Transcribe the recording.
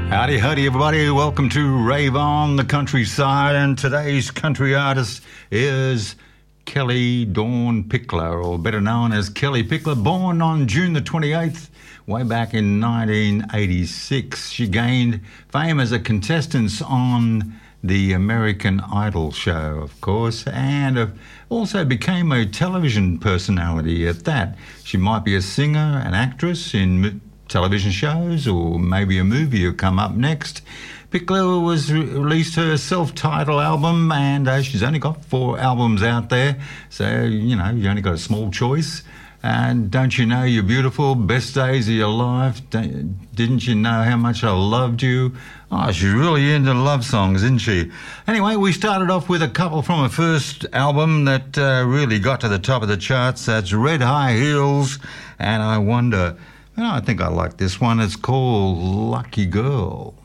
Howdy, howdy, everybody. Welcome to Rave on the Countryside, and today's country artist is Kelly Dawn Pickler, or better known as Kellie Pickler, born on June the 28th, way back in 1986. She gained fame as a contestant on the American Idol show, of course, and also became a television personality at that. She might be a singer, an actress in television shows, or maybe a movie will come up next. Pickler released her self-titled album, and she's only got 4 albums out there, so, you only got a small choice. And Don't You Know You're Beautiful, Best Days of Your Life, Didn't You Know How Much I Loved You? Oh, she's really into love songs, isn't she? Anyway, we started off with a couple from her first album that really got to the top of the charts. That's Red High Heels and I Wonder. I think I like this one. It's called Lucky Girl.